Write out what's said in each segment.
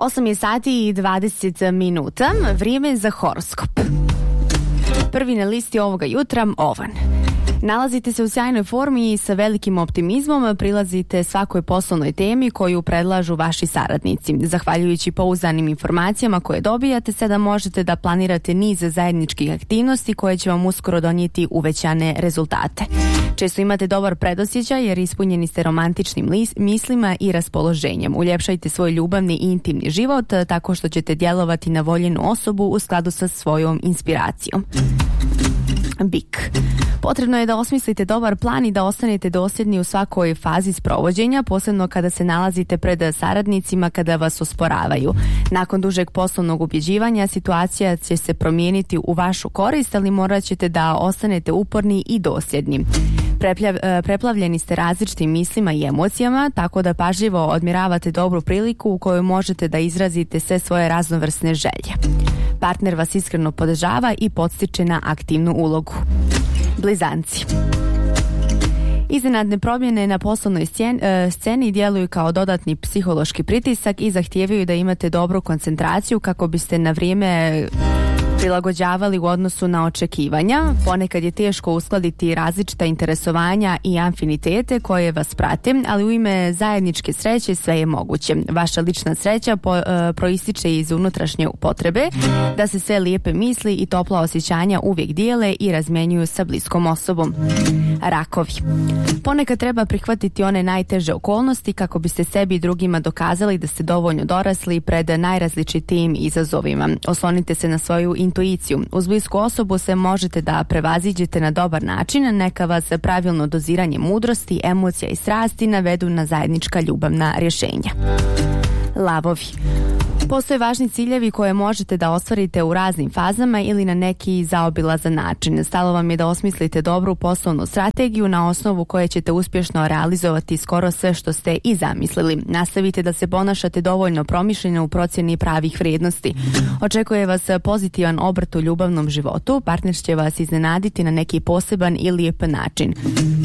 8 je sati i 20 minuta, vrijeme za horoskop. Prvi na listi ovoga jutra, Ovan. Nalazite se u sjajnoj formi i sa velikim optimizmom prilazite svakoj poslovnoj temi koju predlažu vaši saradnici. Zahvaljujući pouzdanim informacijama koje dobijate, sada možete da planirate niz zajedničkih aktivnosti koje će vam uskoro donijeti uvećane rezultate. Često imate dobar predosjećaj jer ispunjeni ste romantičnim mislima i raspoloženjem. Uljepšajte svoj ljubavni i intimni život tako što ćete djelovati na voljenu osobu u skladu sa svojom inspiracijom. Bik. Potrebno je da osmislite dobar plan i da ostanete dosljedni u svakoj fazi sprovođenja, posebno kada se nalazite pred saradnicima kada vas osporavaju. Nakon dužeg poslovnog ubjeđivanja situacija će se promijeniti u vašu korist, ali morat ćete da ostanete uporni i dosljedni. Preplavljeni ste različitim mislima i emocijama, tako da pažljivo odmjeravate dobru priliku u kojoj možete da izrazite sve svoje raznovrsne želje. Partner vas iskreno podržava i podstiče na aktivnu ulogu. Blizanci. Iznenadne promjene na poslovnoj sceni djeluju kao dodatni psihološki pritisak i zahtijevaju da imate dobru koncentraciju kako biste na vrijeme prilagođavali u odnosu na očekivanja. Ponekad je teško uskladiti različita interesovanja i afinitete koje vas prate, ali u ime zajedničke sreće sve je moguće. Vaša lična sreća proističe iz unutrašnje potrebe da se sve lijepe misli i topla osjećanja uvijek dijele i razmjenjuju sa bliskom osobom. Rakovi. Ponekad treba prihvatiti one najteže okolnosti kako biste sebi i drugima dokazali da ste dovoljno dorasli pred najrazličitijim izazovima. Oslonite se na svoju intuiciju. Uz blisku osobu se možete da prevaziđete na dobar način, neka vas pravilno doziranje mudrosti, emocija i strasti navedu na zajednička ljubavna rješenja. Lavovi. Postoje važni ciljevi koje možete da ostvarite u raznim fazama ili na neki zaobilazan način. Stalo vam je da osmislite dobru poslovnu strategiju na osnovu koje ćete uspješno realizovati skoro sve što ste i zamislili. Nastavite da se ponašate dovoljno promišljeno u procjeni pravih vrijednosti. Očekuje vas pozitivan obrt u ljubavnom životu. Partner će vas iznenaditi na neki poseban i lijep način.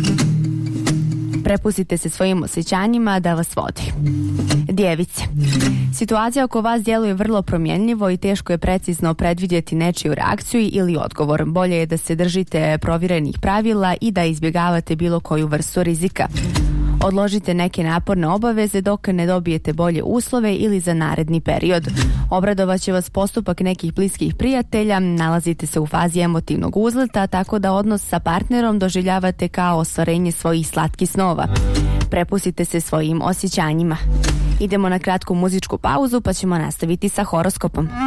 Prepustite se svojim osjećanjima da vas vodi. Djevice. Situacija oko vas djeluje vrlo promjenljivo i teško je precizno predvidjeti nečiju reakciju ili odgovor. Bolje je da se držite provjerenih pravila i da izbjegavate bilo koju vrstu rizika. Odložite neke naporne obaveze dok ne dobijete bolje uslove ili za naredni period. Obradovat će vas postupak nekih bliskih prijatelja, nalazite se u fazi emotivnog uzleta, tako da odnos sa partnerom doživljavate kao ostvarenje svojih slatkih snova. Prepustite se svojim osjećanjima. Idemo na kratku muzičku pauzu pa ćemo nastaviti sa horoskopom.